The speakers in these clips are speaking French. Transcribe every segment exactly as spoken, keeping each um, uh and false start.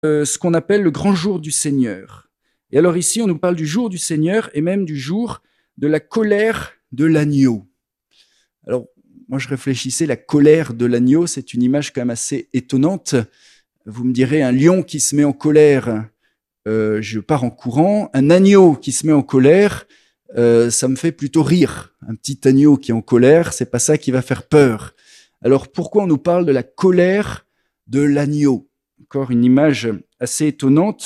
euh, ce qu'on appelle le grand jour du Seigneur. Et alors ici, on nous parle du jour du Seigneur et même du jour de la colère de l'agneau. Alors, moi, je réfléchissais, la colère de l'agneau, c'est une image quand même assez étonnante. Vous me direz, un lion qui se met en colère, euh, je pars en courant. Un agneau qui se met en colère, euh, ça me fait plutôt rire. Un petit agneau qui est en colère, c'est pas ça qui va faire peur. Alors, pourquoi on nous parle de la colère de l'agneau? Encore une image assez étonnante.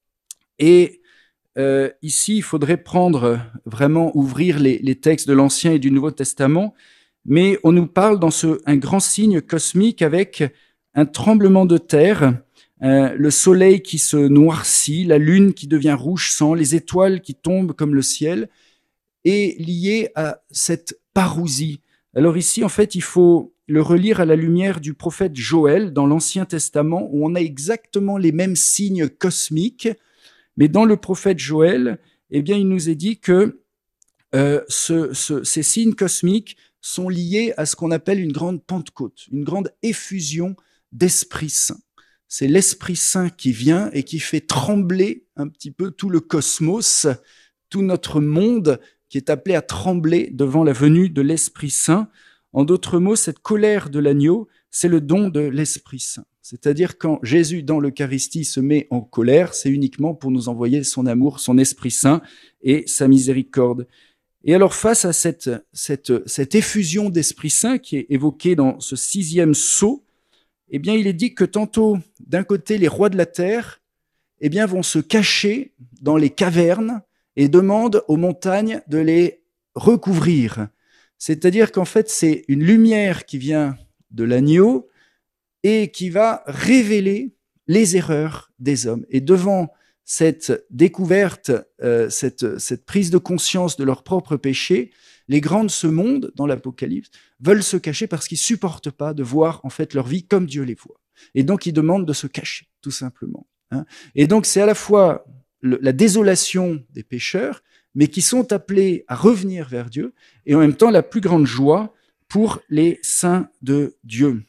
Et euh, ici, il faudrait prendre, vraiment ouvrir les, les textes de l'Ancien et du Nouveau Testament, mais on nous parle dans ce, un grand signe cosmique avec un tremblement de terre, euh, le soleil qui se noircit, la lune qui devient rouge sang, les étoiles qui tombent comme le ciel, et lié à cette parousie. Alors ici, en fait, il faut le relire à la lumière du prophète Joël dans l'Ancien Testament, où on a exactement les mêmes signes cosmiques, mais dans le prophète Joël, eh bien, il nous est dit que euh, ce, ce, ces signes cosmiques sont liés à ce qu'on appelle une grande Pentecôte, une grande effusion d'Esprit Saint. C'est l'Esprit Saint qui vient et qui fait trembler un petit peu tout le cosmos, tout notre monde qui est appelé à trembler devant la venue de l'Esprit Saint. En d'autres mots, cette colère de l'agneau, c'est le don de l'Esprit Saint. C'est-à-dire quand Jésus, dans l'Eucharistie, se met en colère, c'est uniquement pour nous envoyer son amour, son Esprit Saint et sa miséricorde. Et alors, face à cette, cette, cette effusion d'Esprit Saint qui est évoquée dans ce sixième sceau, eh bien, il est dit que tantôt, d'un côté, les rois de la terre, eh bien, vont se cacher dans les cavernes et demandent aux montagnes de les recouvrir. C'est-à-dire qu'en fait, c'est une lumière qui vient de l'agneau et qui va révéler les erreurs des hommes. Et devant cette découverte, euh, cette, cette prise de conscience de leur propre péché, les grands de ce monde, dans l'Apocalypse, veulent se cacher parce qu'ils ne supportent pas de voir en fait leur vie comme Dieu les voit. Et donc, ils demandent de se cacher, tout simplement. Hein. Et donc, c'est à la fois le, la désolation des pécheurs, mais qui sont appelés à revenir vers Dieu, et en même temps la plus grande joie pour les saints de Dieu.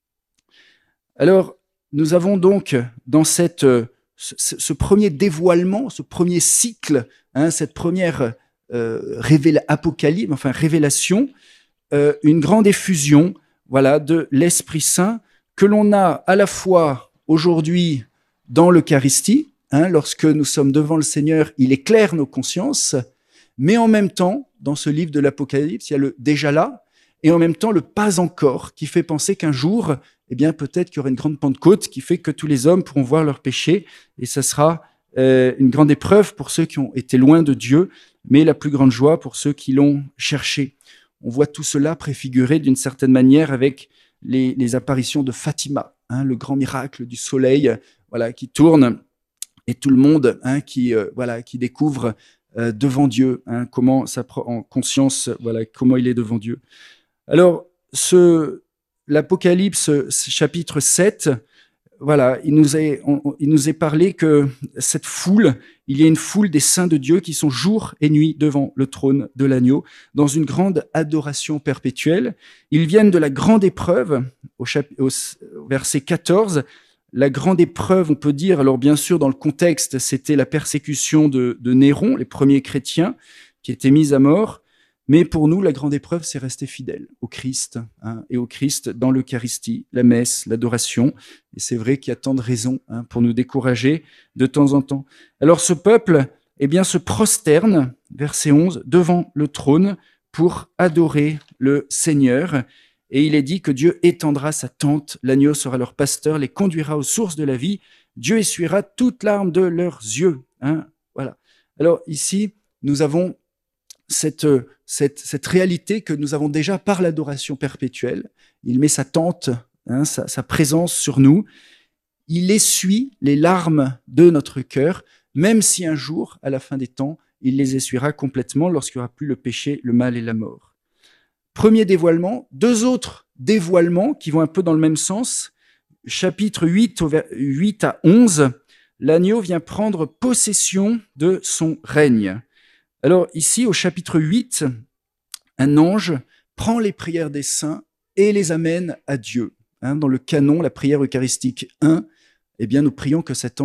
Alors, nous avons donc dans cette, ce, ce premier dévoilement, ce premier cycle, hein, cette première euh, révéla- apocalypse, enfin révélation, euh, une grande effusion, voilà, de l'Esprit Saint que l'on a à la fois aujourd'hui dans l'Eucharistie, hein, lorsque nous sommes devant le Seigneur, il éclaire nos consciences, mais en même temps, dans ce livre de l'Apocalypse, il y a le déjà là, et en même temps le pas encore, qui fait penser qu'un jour, eh bien peut-être qu'il y aura une grande Pentecôte qui fait que tous les hommes pourront voir leurs péchés, et ça sera euh, une grande épreuve pour ceux qui ont été loin de Dieu, mais la plus grande joie pour ceux qui l'ont cherché. On voit tout cela préfiguré d'une certaine manière avec les, les apparitions de Fatima, hein, le grand miracle du soleil, voilà, qui tourne, et tout le monde, hein, qui, euh, voilà, qui découvre euh, devant Dieu, hein, comment ça prend en conscience, voilà, comment il est devant Dieu. Alors, ce, l'Apocalypse chapitre sept, voilà, il nous, est, on, il nous est parlé que cette foule, il y a une foule des saints de Dieu qui sont jour et nuit devant le trône de l'agneau, dans une grande adoration perpétuelle. Ils viennent de la grande épreuve, au, chap- au verset quatorze, la grande épreuve, on peut dire, alors bien sûr, dans le contexte, c'était la persécution de, de Néron, les premiers chrétiens, qui étaient mis à mort. Mais pour nous, la grande épreuve, c'est rester fidèle au Christ, hein, et au Christ dans l'Eucharistie, la messe, l'adoration. Et c'est vrai qu'il y a tant de raisons, hein, pour nous décourager de temps en temps. Alors ce peuple, eh bien, se prosterne, verset onze, devant le trône pour adorer le Seigneur. Et il est dit que Dieu étendra sa tente, l'agneau sera leur pasteur, les conduira aux sources de la vie. Dieu essuiera toute larme de leurs yeux. Hein, voilà. Alors ici, nous avons Cette, cette, cette réalité que nous avons déjà par l'adoration perpétuelle. Il met sa tente, hein, sa, sa présence sur nous. Il essuie les larmes de notre cœur, même si un jour, à la fin des temps, il les essuiera complètement lorsqu'il n'y aura plus le péché, le mal et la mort. Premier dévoilement. Deux autres dévoilements qui vont un peu dans le même sens. Chapitre huit, huit à onze, l'agneau vient prendre possession de son règne. Alors ici, au chapitre huit, un ange prend les prières des saints et les amène à Dieu. Hein, dans le canon, la prière eucharistique un, eh bien nous prions que cet